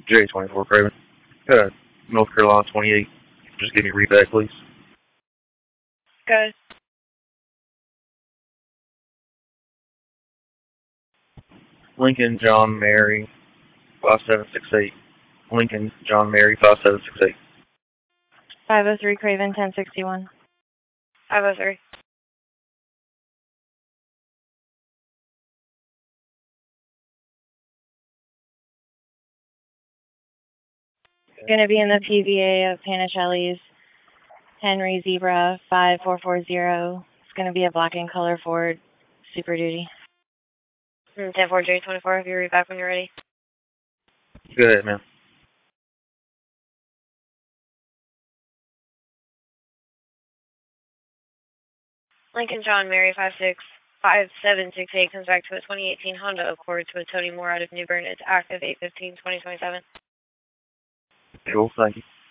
J24 Craven. North Carolina 28. Just give me a read back, please. Good. Lincoln John Mary 5768. Lincoln John Mary 5768. 503 Craven 1061. 503. Going to be in the PVA of Panichelli's Henry Zebra 5440. It's going to be a black and color Ford Super Duty. 10-4 J24, if you read back when you're ready. Go ahead, man. Lincoln John Mary 5768 comes back to a 2018 Honda Accord to a Tony Moore out of New Bern. It's active 8/15/2027. Cool, thank you.